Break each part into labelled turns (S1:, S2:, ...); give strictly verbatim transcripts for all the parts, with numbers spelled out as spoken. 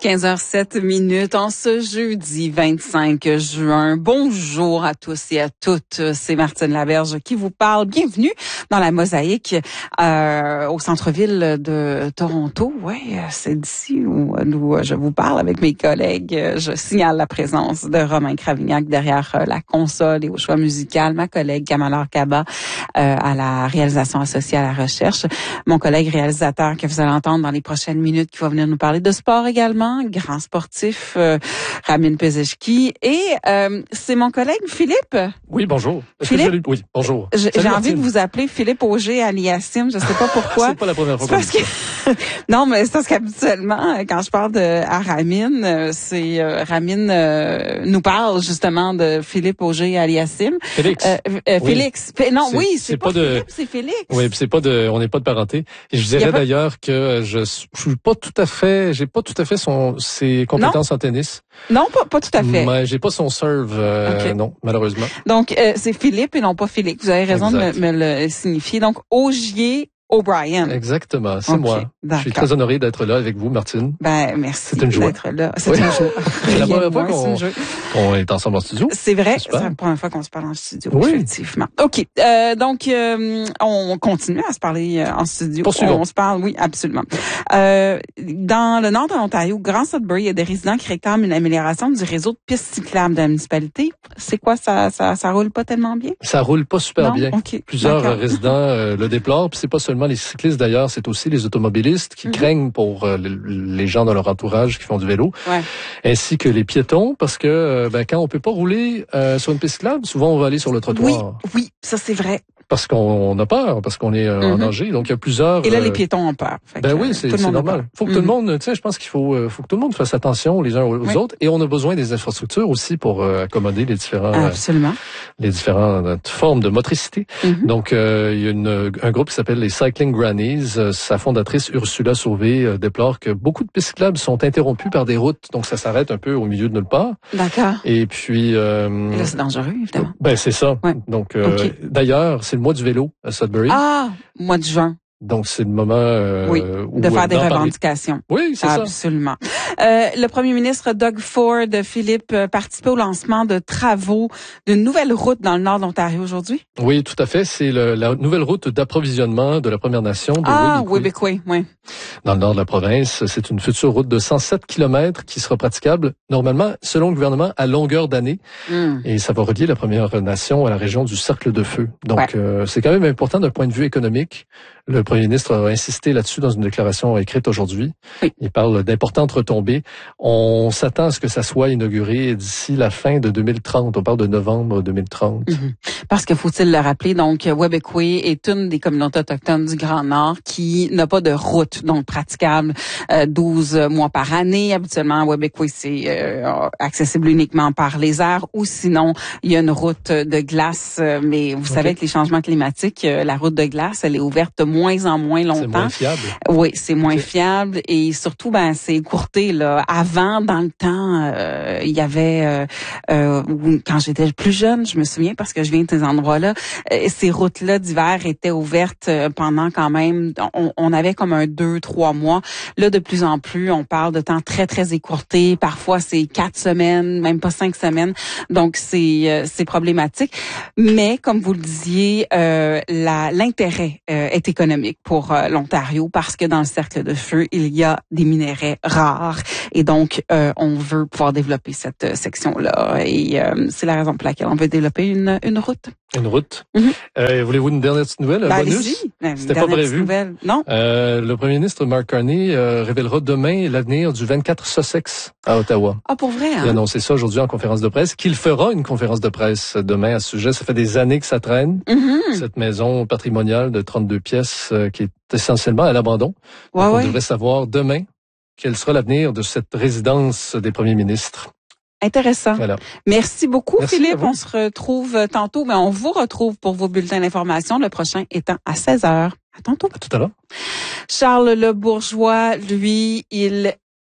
S1: quinze heures sept minutes en ce jeudi vingt-cinq juin. Bonjour à tous et à toutes. C'est Martine Laberge qui vous parle. Bienvenue dans la Mosaïque euh, au centre-ville de Toronto. Ouais, c'est d'ici où, où je vous parle avec mes collègues. Je signale la présence de Romain Cravignac derrière la console et au choix musical. Ma collègue Kamala Kaba euh, à la réalisation associée à la recherche. Mon collègue réalisateur que vous allez entendre dans les prochaines minutes qui va venir nous parler de sport également, grand sportif, euh, Ramin Pezeshki. Et euh, c'est mon collègue Philippe.
S2: Oui, bonjour.
S1: Philippe?
S2: Je... Oui, bonjour.
S1: J'ai envie Martine. de vous appeler Philippe Auger aliassime. Je sais pas pourquoi.
S2: C'est pas la première fois
S1: parce que non, mais c'est parce qu'habituellement, quand je parle de à Ramin, c'est euh, Ramin euh, nous parle justement de Philippe Auger aliassime.
S2: Félix.
S1: Euh, euh,
S2: oui.
S1: Félix. Non, oui, c'est, c'est pas, pas de... Philippe, c'est Félix.
S2: Oui, puis c'est pas de, on n'est pas de parenté. Et je dirais pas... d'ailleurs que je, je suis pas tout à fait, j'ai pas tout à fait son ses compétences non. en tennis.
S1: Non, pas, pas tout à fait.
S2: Mais j'ai pas son serve, euh, okay. non, malheureusement.
S1: Donc euh, c'est Philippe et non pas Félix. Vous avez raison exact. de me, me le signifier. Donc Augier O'Brien.
S2: Exactement, c'est okay, moi.
S1: D'accord.
S2: Je suis très honoré d'être là avec vous, Martine.
S1: Ben merci.
S2: C'est une joie
S1: d'être là. C'est
S2: oui.
S1: une joie.
S2: C'est la première fois qu'on, qu'on est ensemble en studio.
S1: C'est vrai. C'est la première fois qu'on se parle en studio.
S2: Oui.
S1: Effectivement. Ok. Euh, donc euh, on continue à se parler en studio.
S2: Poursuivons.
S1: On se parle, oui, absolument. Euh, dans le nord de l'Ontario, Grand Sudbury, il y a des résidents qui réclament une amélioration du réseau de pistes cyclables de la municipalité. C'est quoi ça, ça, ça roule pas tellement bien?
S2: Ça roule pas super
S1: non?
S2: bien.
S1: Okay.
S2: Plusieurs
S1: D'accord.
S2: résidents euh, le déplorent. Puis c'est pas seulement les cyclistes d'ailleurs, c'est aussi les automobilistes qui mm-hmm. craignent pour euh, les gens dans leur entourage qui font du vélo,
S1: ouais.
S2: ainsi que les piétons, parce que euh, ben, quand on peut pas rouler euh, sur une piste cyclable, souvent on va aller sur le trottoir.
S1: Oui, oui, ça c'est vrai.
S2: Parce qu'on a peur, parce qu'on est euh, mm-hmm. en danger. Donc il y a plusieurs.
S1: Et là,
S2: euh...
S1: les piétons ont peur.
S2: Fait ben que, oui, c'est, c'est normal. Faut que mm-hmm. tout le monde, tu sais, je pense qu'il faut, euh, faut que tout le monde fasse attention les uns aux oui. autres. Et on a besoin des infrastructures aussi pour euh, accommoder les différents,
S1: absolument,
S2: euh, les différentes formes de motricité. Mm-hmm. Donc euh, il y a une, un groupe qui s'appelle les Cycling Grannies. Euh, sa fondatrice Ursula Sauvé euh, déplore que beaucoup de pistes cyclables sont interrompues par des routes, donc ça s'arrête un peu au milieu de nulle part.
S1: D'accord.
S2: Et puis. Euh,
S1: Et là, c'est dangereux, évidemment.
S2: Ben c'est ça.
S1: Ouais.
S2: Donc euh, okay. d'ailleurs, c'est le mois du vélo à Sudbury.
S1: Ah, mois de juin.
S2: Donc, c'est le moment euh,
S1: oui,
S2: où
S1: de faire des
S2: parler.
S1: revendications.
S2: Oui, c'est
S1: Absolument.
S2: ça.
S1: Absolument. Euh, le premier ministre Doug Ford, Philippe, participait au lancement de travaux d'une nouvelle route dans le nord de l'Ontario aujourd'hui.
S2: Oui, tout à fait. C'est le, la nouvelle route d'approvisionnement de la Première Nation de
S1: ah,
S2: Wibikwe.
S1: oui.
S2: Dans le nord de la province, c'est une future route de cent sept kilomètres qui sera praticable normalement, selon le gouvernement, à longueur d'année. Mm. Et ça va relier la Première Nation à la région du Cercle de Feu. Donc, ouais. euh, c'est quand même important d'un point de vue économique. Le premier ministre a insisté là-dessus dans une déclaration écrite aujourd'hui.
S1: Oui.
S2: Il parle d'importantes retombées. On s'attend à ce que ça soit inauguré d'ici la fin de deux mille trente. On parle de novembre deux mille trente.
S1: Mm-hmm. Parce que faut-il le rappeler, donc Wibikwe est une des communautés autochtones du Grand Nord qui n'a pas de route donc praticable euh, douze mois par année. Habituellement, Wibikwe c'est euh, accessible uniquement par les airs ou sinon il y a une route de glace. Mais vous okay. savez que les changements climatiques, euh, la route de glace, elle est ouverte moins en moins longtemps.
S2: C'est moins fiable.
S1: Oui, c'est moins okay. fiable et surtout, ben, c'est écourté là. Avant, dans le temps, euh, il y avait, euh, euh, quand j'étais plus jeune, je me souviens parce que je viens de ces endroits-là, euh, ces routes-là d'hiver étaient ouvertes pendant quand même, on, on avait comme un deux, trois mois. Là, de plus en plus, on parle de temps très très écourté. Parfois, c'est quatre semaines, même pas cinq semaines. Donc, c'est euh, c'est problématique. Mais comme vous le disiez, euh, la l'intérêt euh, est économique. économique pour euh, l'Ontario parce que dans le cercle de feu, il y a des minerais rares et donc euh, on veut pouvoir développer cette euh, section-là et euh, c'est la raison pour laquelle on veut développer une, une route.
S2: Une route.
S1: Mm-hmm.
S2: Euh, voulez-vous une dernière petite nouvelle, un
S1: ben,
S2: bonus?
S1: Ben,
S2: C'était pas prévu.
S1: Nouvelle. Non.
S2: Euh, le premier ministre Mark Carney euh, révélera demain l'avenir du vingt-quatre Sussex à Ottawa.
S1: Ah, pour vrai, hein?
S2: Il a annoncé ça aujourd'hui en conférence de presse, qu'il fera une conférence de presse demain à ce sujet. Ça fait des années que ça traîne.
S1: Mm-hmm.
S2: Cette maison patrimoniale de trente-deux pièces euh, qui est essentiellement à l'abandon.
S1: Ouais,
S2: Donc,
S1: ouais.
S2: On devrait savoir demain quel sera l'avenir de cette résidence des premiers ministres.
S1: Intéressant.
S2: Voilà.
S1: Merci beaucoup,
S2: Merci
S1: Philippe. On se retrouve tantôt, mais on vous retrouve pour vos bulletins d'information, le prochain étant à seize heures. À tantôt.
S2: À tout à l'heure.
S1: Charles Le Bourgeois, lui, il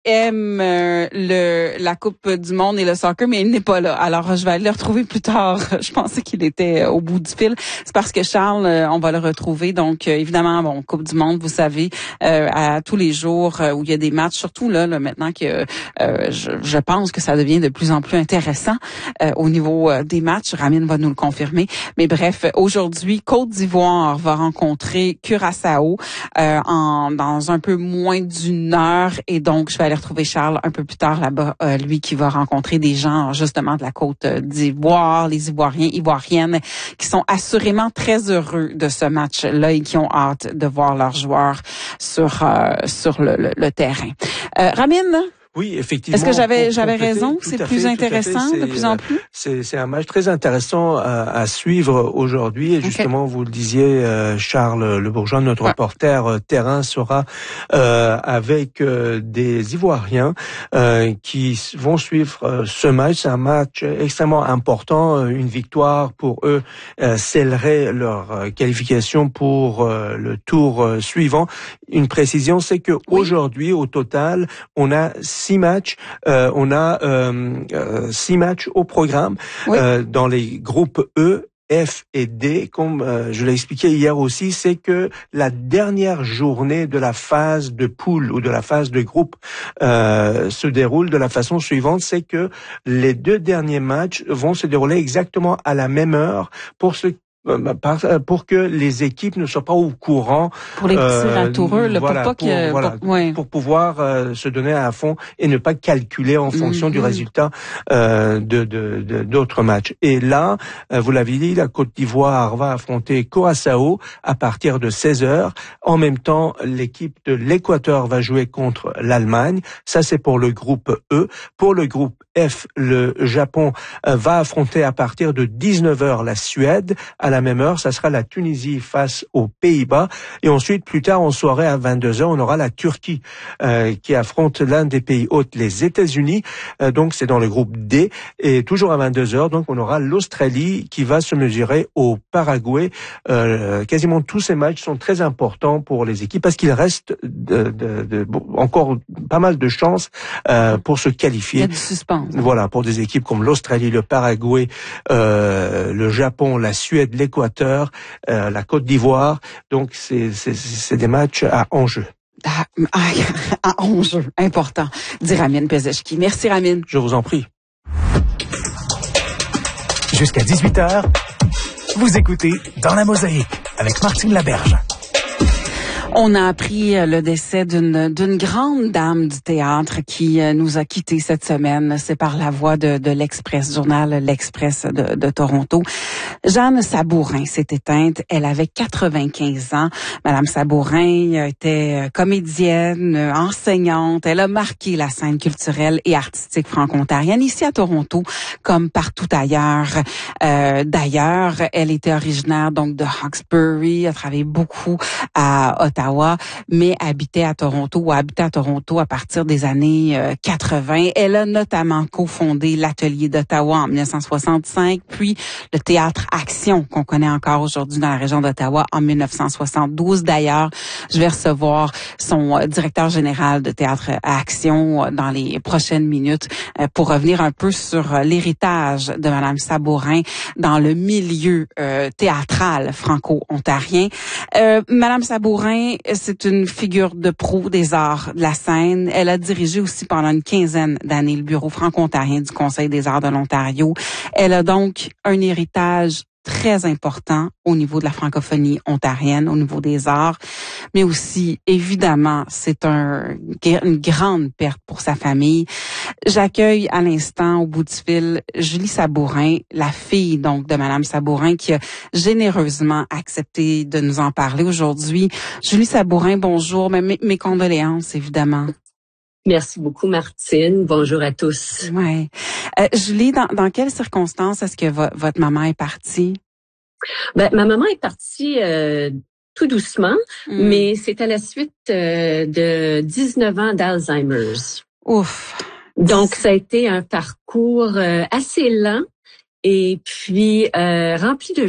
S1: aime euh, le la Coupe du Monde et le soccer, mais il n'est pas là. Alors, je vais aller le retrouver plus tard. Je pensais qu'il était au bout du fil. C'est parce que Charles, on va le retrouver. Donc, euh, évidemment, bon, Coupe du Monde, vous savez, euh, à tous les jours euh, où il y a des matchs, surtout là, là maintenant que euh, je, je pense que ça devient de plus en plus intéressant euh, au niveau euh, des matchs. Ramin va nous le confirmer. Mais bref, aujourd'hui, Côte d'Ivoire va rencontrer Curaçao euh, en dans un peu moins d'une heure. Et donc, je vais aller retrouver Charles un peu plus tard là-bas, euh, lui qui va rencontrer des gens justement de la Côte d'Ivoire, les Ivoiriens, Ivoiriennes, qui sont assurément très heureux de ce match-là et qui ont hâte de voir leurs joueurs sur euh, sur le, le, le terrain. Euh, Ramin?
S3: Oui, effectivement.
S1: Est-ce que j'avais j'avais raison? C'est plus intéressant de plus en plus?
S3: C'est c'est un match très intéressant à, à suivre aujourd'hui. Et justement, okay. Vous le disiez, Charles Le Bourgeois, notre ouais. reporter terrain, sera euh, avec euh, des Ivoiriens euh, qui vont suivre euh, ce match. C'est un match extrêmement important. Une victoire pour eux euh, scellerait leur qualification pour euh, le tour euh, suivant. Une précision, c'est que oui. aujourd'hui, au total, on a six matchs. Euh, on a euh, euh, six matchs au programme oui. euh, dans les groupes E, F et D. Comme euh, je l'ai expliqué hier aussi, c'est que la dernière journée de la phase de poule ou de la phase de groupe euh, se déroule de la façon suivante, c'est que les deux derniers matchs vont se dérouler exactement à la même heure pour ce pour que les équipes ne soient pas au courant.
S1: Pour les petits euh, ratoureux, là,
S3: voilà,
S1: pour pas
S3: pour,
S1: que...
S3: voilà,
S1: pour, ouais.
S3: pour pouvoir euh, se donner à fond et ne pas calculer en fonction mm-hmm. du résultat euh, de, de, de d'autres matchs. Et là, euh, vous l'avez dit, la Côte d'Ivoire va affronter Curaçao à partir de seize heures. En même temps, l'équipe de l'Équateur va jouer contre l'Allemagne. Ça, c'est pour le groupe E. Pour le groupe F, le Japon euh, va affronter à partir de dix-neuf heures la Suède. À la même heure, ça sera la Tunisie face aux Pays-Bas. Et ensuite, plus tard en soirée, à vingt-deux heures, on aura la Turquie euh, qui affronte l'un des pays hôtes, les États-Unis. Euh, donc, c'est dans le groupe D. Et toujours à vingt-deux heures, donc, on aura l'Australie qui va se mesurer au Paraguay. Euh, quasiment tous ces matchs sont très importants pour les équipes parce qu'il reste de, de, de, encore pas mal de chances euh, pour se qualifier.
S1: Il y a du suspense.
S3: Voilà, pour des équipes comme l'Australie, le Paraguay, euh, le Japon, la Suède, l'Équateur, euh, la Côte d'Ivoire. Donc, c'est, c'est, c'est des matchs à enjeu.
S1: Ah, à enjeu, important, dit Ramin Pezeshki. Merci, Ramin.
S3: Je vous en prie.
S4: Jusqu'à dix-huit heures, vous écoutez Dans la Mosaïque avec Martine Laberge.
S1: On a appris le décès d'une d'une grande dame du théâtre qui nous a quittés cette semaine. C'est par la voix de, de l'Express, journal L'Express de, de Toronto. Jeanne Sabourin s'est éteinte. Elle avait quatre-vingt-quinze ans. Madame Sabourin était comédienne, enseignante. Elle a marqué la scène culturelle et artistique franco-ontarienne ici à Toronto comme partout ailleurs. Euh, d'ailleurs, elle était originaire donc de Hawkesbury. Elle travaillait beaucoup à Ottawa, mais habitait à Toronto ou habitait à Toronto à partir des années euh, quatre-vingts. Elle a notamment cofondé l'Atelier d'Ottawa en dix-neuf cent soixante-cinq, puis le Théâtre Action qu'on connaît encore aujourd'hui dans la région d'Ottawa en dix-neuf cent soixante-douze. D'ailleurs, je vais recevoir son euh, directeur général de Théâtre Action euh, dans les prochaines minutes euh, pour revenir un peu sur euh, l'héritage de Madame Sabourin dans le milieu euh, théâtral franco-ontarien. Euh, Madame Sabourin, c'est une figure de proue des arts de la scène. Elle a dirigé aussi pendant une quinzaine d'années le bureau franco-ontarien du Conseil des arts de l'Ontario. Elle a donc un héritage très important au niveau de la francophonie ontarienne, au niveau des arts, mais aussi, évidemment, c'est un, une grande perte pour sa famille. J'accueille à l'instant, au bout du fil, Julie Sabourin, la fille donc de Madame Sabourin, qui a généreusement accepté de nous en parler aujourd'hui. Julie Sabourin, bonjour, mes, mes condoléances, évidemment.
S5: Merci beaucoup, Martine. Bonjour à tous.
S1: Ouais. Euh, Julie, dans, dans quelles circonstances est-ce que vo- votre maman est partie?
S5: Ben, ma maman est partie euh, tout doucement, mm. mais c'est à la suite euh, de dix-neuf ans d'Alzheimer's.
S1: Ouf.
S5: Donc, ça a été un parcours euh, assez lent et puis euh, rempli de joie.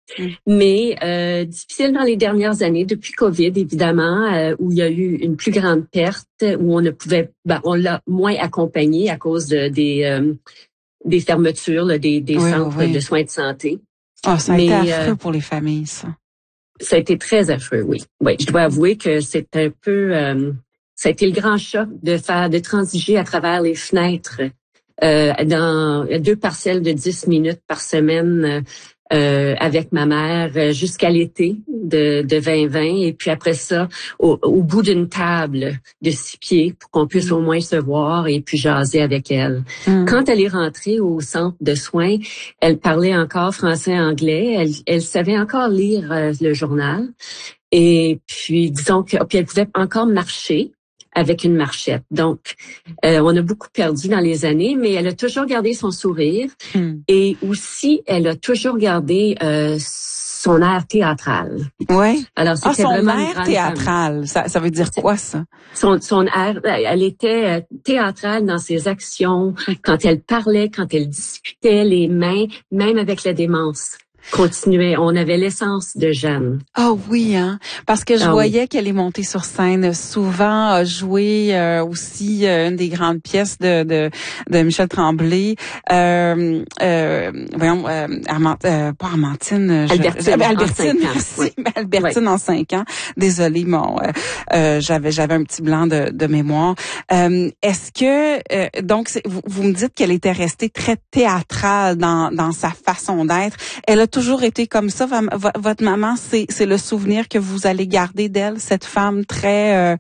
S5: Mm. Mais euh, difficile dans les dernières années, depuis COVID, évidemment, euh, où il y a eu une plus grande perte, où on ne pouvait, ben, on l'a moins accompagné à cause de, des euh, des fermetures, là, des, des
S1: oui,
S5: centres
S1: oui, oui.
S5: de soins de santé.
S1: Oh, ça a
S5: Mais,
S1: été affreux
S5: euh,
S1: pour les familles, ça.
S5: Ça a été très affreux, oui. Oui, je dois avouer que c'est un peu, euh, ça a été le grand choc de faire, de transiger à travers les fenêtres euh, dans deux parcelles de dix minutes par semaine euh, avec ma mère jusqu'à l'été de, de vingt vingt, et puis après ça, au, au bout d'une table de six pieds pour qu'on puisse mmh. au moins se voir et puis jaser avec elle. Mmh. Quand elle est rentrée au centre de soins, elle parlait encore français et anglais. Elle, elle savait encore lire euh, le journal. Et puis, disons que puis elle pouvait encore marcher avec une marchette. Donc, euh, on a beaucoup perdu dans les années, mais elle a toujours gardé son sourire. Mm. Et aussi, elle a toujours gardé euh, son air théâtral.
S1: Oui.
S5: Alors, c'était
S1: ah, son
S5: vraiment
S1: air théâtral, ça, ça veut dire quoi, ça?
S5: Son, son air, elle était théâtrale dans ses actions, quand elle parlait, quand elle discutait, les mains, même avec la démence. Continuait. On avait l'essence de Jeanne.
S1: Ah oh oui, hein, parce que je
S5: ah
S1: voyais
S5: oui.
S1: qu'elle est montée sur scène souvent, a joué euh, aussi euh, une des grandes pièces de de, de Michel Tremblay. Euh, euh, voyons, euh, Armand, euh, pas Armantine, je,
S5: Albertine,
S1: je, Albertine,
S5: en
S1: merci,
S5: oui.
S1: Albertine
S5: oui.
S1: en cinq ans. Désolée, mon, euh, euh, j'avais j'avais un petit blanc de, de mémoire. Euh, est-ce que euh, donc vous, vous me dites qu'elle était restée très théâtrale dans dans sa façon d'être. Elle a toujours été comme ça. Votre maman, c'est, c'est le souvenir que vous allez garder d'elle, cette femme très euh,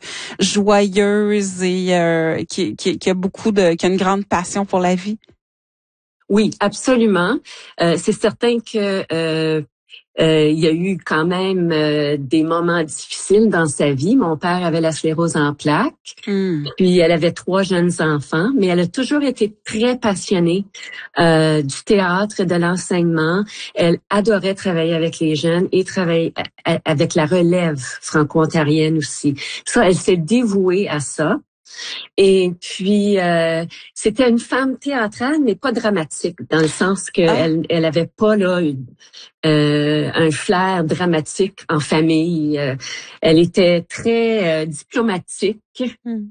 S1: joyeuse et euh, qui, qui, qui a beaucoup de, qui a une grande passion pour la vie.
S5: Oui, absolument. Euh, c'est certain que euh, euh, il y a eu quand même euh, des moments difficiles dans sa vie. Mon père avait la sclérose en plaques, mm. puis elle avait trois jeunes enfants, mais elle a toujours été très passionnée euh, du théâtre, de l'enseignement. Elle adorait travailler avec les jeunes et travailler avec la relève franco-ontarienne aussi. Ça, elle s'est dévouée à ça. Et puis, euh, c'était une femme théâtrale, mais pas dramatique, dans le sens qu'elle ah. elle avait pas là une, euh, un flair dramatique en famille. Euh, elle était très euh, diplomatique. Mm.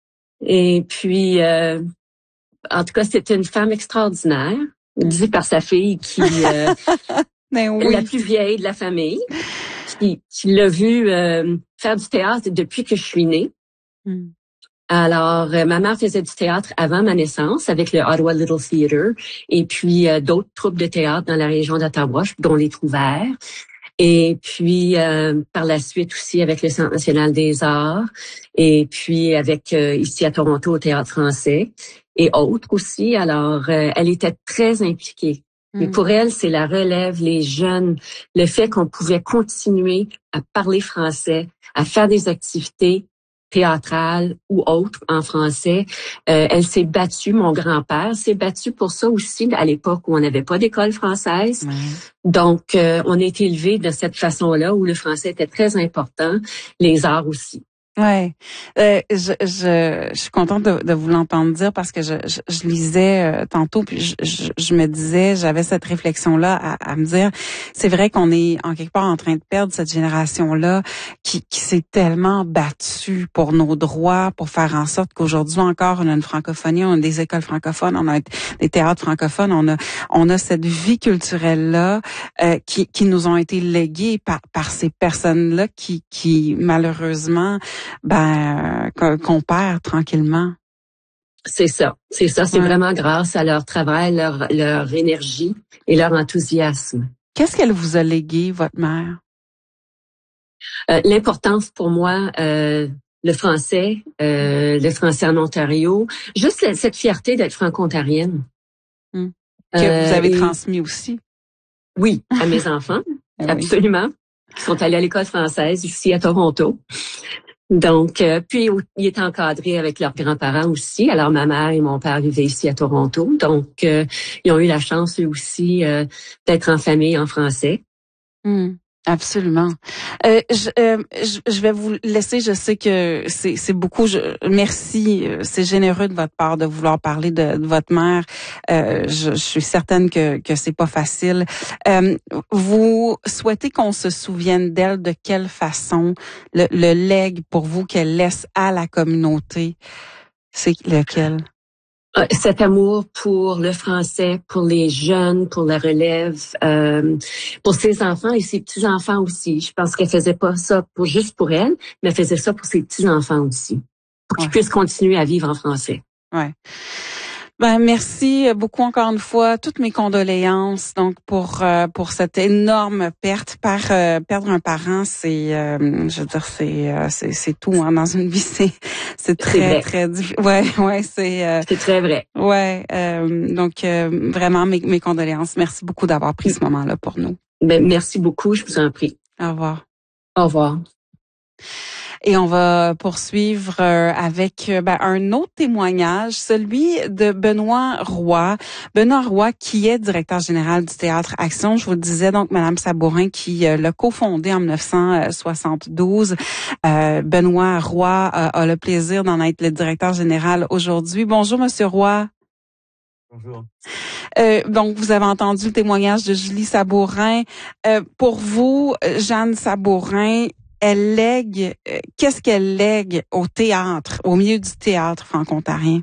S5: Et puis, euh, en tout cas, c'était une femme extraordinaire, mm. dit par sa fille qui euh,
S1: ben oui.
S5: est la plus vieille de la famille, qui, qui l'a vue euh, faire du théâtre depuis que je suis née. Mm. Alors, euh, ma mère faisait du théâtre avant ma naissance avec le Ottawa Little Theatre et puis euh, d'autres troupes de théâtre dans la région d'Ottawa, dont les Trouvères. Et puis, euh, par la suite aussi avec le Centre national des arts et puis avec euh, ici à Toronto au Théâtre français et autres aussi. Alors, euh, elle était très impliquée. Mm. Et pour elle, c'est la relève, les jeunes, le fait qu'on pouvait continuer à parler français, à faire des activités théâtrale ou autre en français. Euh, elle s'est battue, mon grand-père s'est battu pour ça aussi à l'époque où on n'avait pas d'école française. Mmh. Donc, euh, on est élevé de cette façon-là où le français était très important, les arts aussi.
S1: Ouais, euh, je, je, je suis contente de, de vous l'entendre dire parce que je, je, je lisais euh, tantôt puis je, je, je me disais, j'avais cette réflexion-là à, à me dire, c'est vrai qu'on est en quelque part en train de perdre cette génération-là qui, qui s'est tellement battue pour nos droits, pour faire en sorte qu'aujourd'hui encore on a une francophonie, on a des écoles francophones, on a des théâtres francophones, on a, on a cette vie culturelle-là euh, qui, qui nous ont été léguées par, par ces personnes-là qui, qui malheureusement ben euh, qu'on perd tranquillement.
S5: C'est ça, c'est ça, c'est ouais. vraiment grâce à leur travail, leur leur énergie et leur enthousiasme.
S1: Qu'est-ce qu'elle vous a légué, votre mère?
S5: Euh, l'importance pour moi, euh, le français, euh, le français en Ontario, juste la, cette fierté d'être franco-ontarienne.
S1: Hum. Que euh, vous avez et, transmis aussi.
S5: Oui, à mes enfants, absolument, qui sont allés à l'école française ici à Toronto. Donc, euh, puis ils étaient encadrés avec leurs grands-parents aussi. Alors, ma mère et mon père vivaient ici à Toronto. Donc, euh, ils ont eu la chance, eux aussi, euh, d'être en famille en français.
S1: Mm. Absolument. Euh, je, euh, je, je vais vous laisser. Je sais que c'est, c'est beaucoup. Je, merci. C'est généreux de votre part de vouloir parler de, de votre mère. Euh, je, je suis certaine que que c'est pas facile. Euh, vous souhaitez qu'on se souvienne d'elle de quelle façon? Le, le legs pour vous qu'elle laisse à la communauté, c'est lequel?
S5: Cet amour pour le français, pour les jeunes, pour la relève, euh, pour ses enfants et ses petits-enfants aussi. Je pense qu'elle faisait pas ça pour juste pour elle, mais elle faisait ça pour ses petits-enfants aussi, pour qu'ils ouais. puissent continuer à vivre en français.
S1: Ouais. Ben merci beaucoup encore une fois, toutes mes condoléances donc pour euh, pour cette énorme perte. Par euh, perdre un parent, c'est euh, je veux dire c'est euh, c'est c'est tout hein, dans une vie, c'est c'est très très difficile. Ouais ouais c'est euh,
S5: c'est très vrai.
S1: Ouais euh, donc euh, vraiment mes mes condoléances. Merci beaucoup d'avoir pris ce moment-là pour nous.
S5: Ben merci beaucoup, je vous en prie.
S1: Au revoir.
S5: Au revoir.
S1: Et on va poursuivre euh, avec euh, ben, un autre témoignage, celui de Benoît Roy. Benoît Roy, qui est directeur général du Théâtre Action. Je vous le disais, donc, Madame Sabourin, qui euh, l'a cofondé en dix-neuf cent soixante-douze. Euh, Benoît Roy euh, a le plaisir d'en être le directeur général aujourd'hui. Bonjour, Monsieur Roy.
S6: Bonjour.
S1: Euh, donc, vous avez entendu le témoignage de Julie Sabourin. Euh, pour vous, Jeanne Sabourin, elle lègue, euh, qu'est-ce qu'elle lègue au théâtre, au milieu du théâtre franco-ontarien?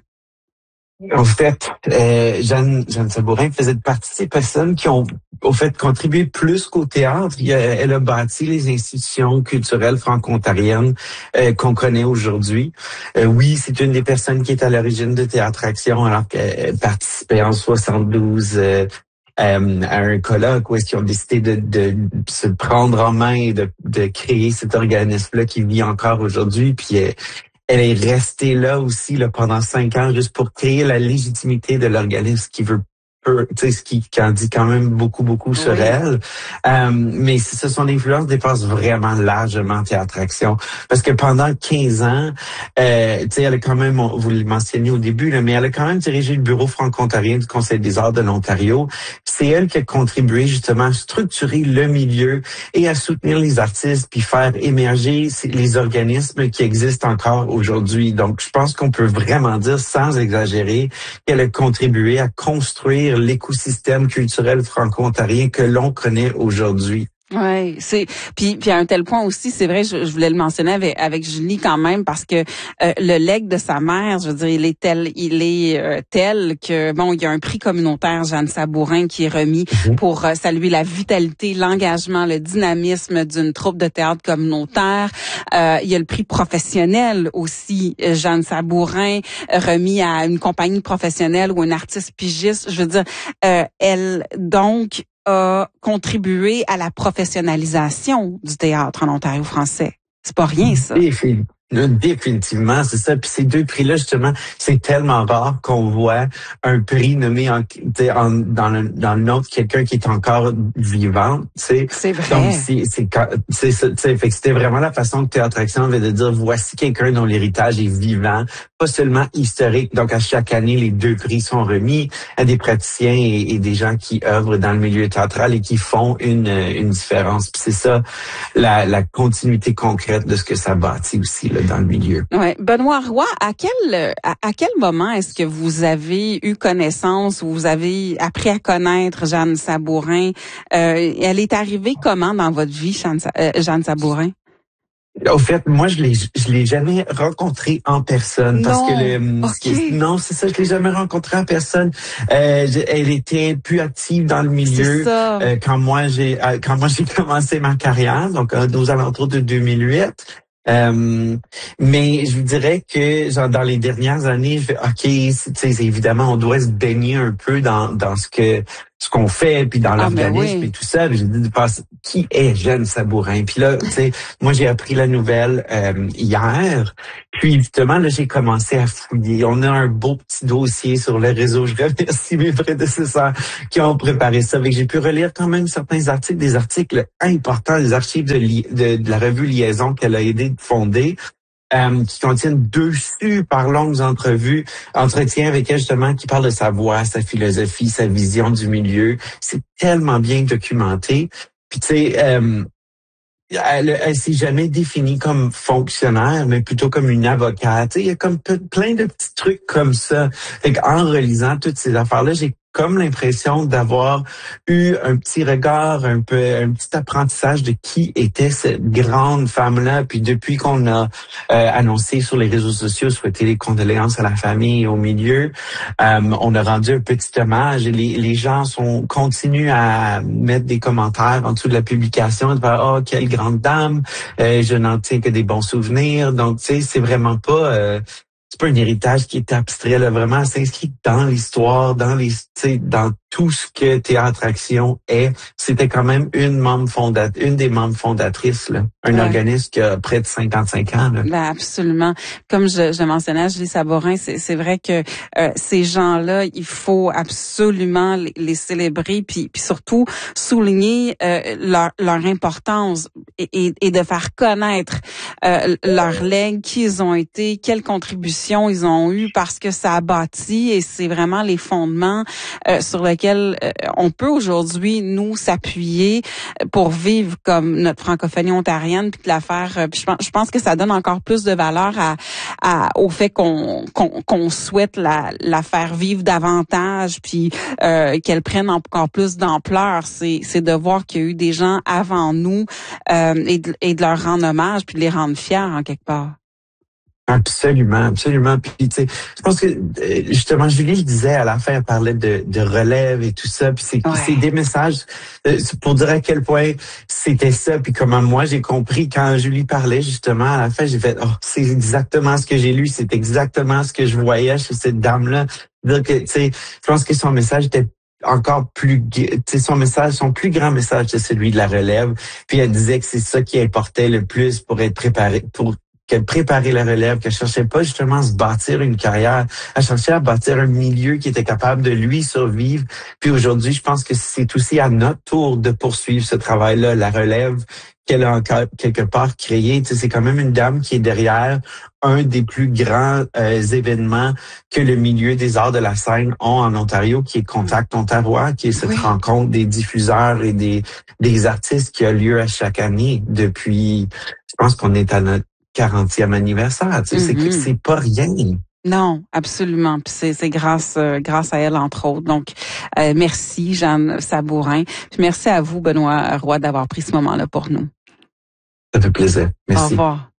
S6: En fait, euh, Jeanne, Jeanne Sabourin faisait partie de ces personnes qui ont, au fait, contribué plus qu'au théâtre. Il a, elle a bâti les institutions culturelles franco-ontariennes euh, qu'on connaît aujourd'hui. Euh, oui, c'est une des personnes qui est à l'origine de Théâtre Action, alors qu'elle participait en soixante-douze euh, Euh, à un colloque où est-ce qu'ils ont décidé de, de, de se prendre en main et de, de créer cet organisme-là qui vit encore aujourd'hui. Puis elle, elle est restée là aussi là, pendant cinq ans juste pour créer la légitimité de l'organisme qui veut peu, tu sais, ce qui, qui en dit quand même beaucoup, beaucoup sur oui. elle. Euh, mais c'est ça, son influence dépasse vraiment largement Théâtre Action. Parce que pendant quinze ans, euh, tu sais, elle a quand même, vous le mentionniez au début, là, mais elle a quand même dirigé le bureau franco-ontarien du Conseil des arts de l'Ontario. C'est elle qui a contribué justement à structurer le milieu et à soutenir les artistes puis faire émerger les organismes qui existent encore aujourd'hui. Donc, je pense qu'on peut vraiment dire, sans exagérer, qu'elle a contribué à construire l'écosystème culturel franco-ontarien que l'on connaît aujourd'hui.
S1: Ouais, c'est puis puis à un tel point aussi, c'est vrai, je, je voulais le mentionner avec avec Julie quand même parce que euh, le legs de sa mère, je veux dire, il est tel, il est euh, tel que bon, il y a un prix communautaire Jeanne Sabourin qui est remis mm-hmm. pour euh, saluer la vitalité, l'engagement, le dynamisme d'une troupe de théâtre communautaire. Euh, il y a le prix professionnel aussi Jeanne Sabourin remis à une compagnie professionnelle ou un artiste pigiste. Je veux dire, euh, elle donc a contribué à la professionnalisation du théâtre en Ontario français. C'est pas rien, ça.
S6: Définitivement, c'est ça. Puis ces deux prix-là, justement, c'est tellement rare qu'on voit un prix nommé en, en, dans le dans le nom de quelqu'un qui est encore vivant. Tu sais.
S1: C'est vrai.
S6: Donc c'est c'est c'est ça. Tu sais, fait que c'était vraiment la façon que Théâtre Action avait de dire voici quelqu'un dont l'héritage est vivant, pas seulement historique. Donc à chaque année, les deux prix sont remis à des praticiens et, et des gens qui œuvrent dans le milieu théâtral et qui font une une différence. Puis c'est ça la la continuité concrète de ce que ça bâtit aussi là, dans le milieu.
S1: Ouais, Benoît Roy, à quel à, à quel moment est-ce que vous avez eu connaissance ou vous avez appris à connaître Jeanne Sabourin? Euh, elle est arrivée comment dans votre vie, Jeanne, euh, Jeanne Sabourin?
S6: Au fait, moi, je l'ai, je l'ai jamais rencontrée en personne.
S1: Non.
S6: Parce que le,
S1: okay.
S6: non, c'est ça, je l'ai jamais rencontrée en personne. Euh, elle était plus active dans le milieu euh, quand moi j'ai, euh, quand moi j'ai commencé ma carrière, donc euh, aux alentours de deux mille huit. Euh, mais je vous dirais que genre dans les dernières années, je fais ok, c'est, évidemment on doit se baigner un peu dans dans ce que ce qu'on fait puis dans ah, l'organisme oui. et tout ça. J'ai dit qui est Jeanne Sabourin. Puis là, tu sais, moi j'ai appris la nouvelle euh, hier. Puis évidemment là j'ai commencé à fouiller. On a un beau petit dossier sur le réseau. Je remercie mes prédécesseurs qui ont préparé ça. Avec j'ai pu relire quand même certains articles, des articles importants, des archives de, li- de, de la revue Liaison qu'elle a aidé de fonder. Euh, qui contiennent deux super longues entrevues, entretiens avec elle justement, qui parlent de sa voix, sa philosophie, sa vision du milieu. C'est tellement bien documenté. Puis tu sais, euh, elle, elle s'est jamais définie comme fonctionnaire, mais plutôt comme une avocate. Il y a comme plein de petits trucs comme ça. Fait en relisant toutes ces affaires-là, j'ai comme l'impression d'avoir eu un petit regard, un peu, un petit apprentissage de qui était cette grande femme-là. Puis depuis qu'on a euh, annoncé sur les réseaux sociaux, souhaité les condoléances à la famille et au milieu, euh, on a rendu un petit hommage. Les, les gens sont continuent à mettre des commentaires en dessous de la publication, de dire « Oh, quelle grande dame, euh, je n'en tiens que des bons souvenirs ». Donc, tu sais, c'est vraiment pas... Euh, c'est pas un héritage qui est abstrait, là, vraiment, s'inscrit dans l'histoire, dans les, tu sais, dans tout ce que Théâtre Action est. C'était quand même une membre fondatrice, une des membres fondatrices, là. Un ouais. organisme qui a près de cinquante-cinq ans, là.
S1: Ben, absolument. Comme je, je mentionnais à Julie Sabourin, c'est, c'est vrai que euh, ces gens-là, il faut absolument les, les célébrer, puis, puis surtout souligner euh, leur, leur importance et, et, et de faire connaître euh, leur legs, qui ils ont été, quelles contributions ils ont eu, parce que ça a bâti, et c'est vraiment les fondements euh, sur lesquels euh, on peut aujourd'hui nous s'appuyer pour vivre comme notre francophonie ontarienne, puis de la faire. Euh, puis je pense, je pense que ça donne encore plus de valeur à, à au fait qu'on qu'on, qu'on souhaite la, la faire vivre davantage, puis euh, qu'elle prenne encore plus d'ampleur. C'est c'est de voir qu'il y a eu des gens avant nous euh, et de, et de leur rendre hommage, puis de les rendre fiers en quelque part.
S6: Absolument, absolument. Puis, tu sais, je pense que, justement, Julie, je disais à la fin, elle parlait de, de relève et tout ça. Puis c'est, ouais. c'est des messages euh, pour dire à quel point c'était ça. Puis comment moi, j'ai compris quand Julie parlait, justement, à la fin, j'ai fait, oh, c'est exactement ce que j'ai lu. C'est exactement ce que je voyais chez cette dame-là. Donc, tu sais, je pense que son message était encore plus, tu sais, son message, son plus grand message, c'est celui de la relève. Puis elle disait que c'est ça qui importait le plus pour être préparé, pour qu'elle préparait la relève, qu'elle cherchait pas justement à se bâtir une carrière, elle cherchait à bâtir un milieu qui était capable de lui survivre. Puis aujourd'hui, je pense que c'est aussi à notre tour de poursuivre ce travail-là, la relève qu'elle a encore quelque part créée. Tu sais, c'est quand même une dame qui est derrière un des plus grands euh, événements que le milieu des arts de la scène ont en Ontario, qui est Contact Ontario, qui est cette oui. rencontre des diffuseurs et des, des artistes qui a lieu à chaque année depuis, je pense qu'on est à notre quarantième anniversaire, tu sais, mm-hmm. c'est, c'est pas rien.
S1: Non, absolument. Puis c'est, c'est grâce, euh, grâce à elle, entre autres. Donc, euh, merci, Jeanne Sabourin. Puis merci à vous, Benoît Roy, d'avoir pris ce moment-là pour nous.
S6: Ça fait plaisir. Merci.
S1: Au revoir.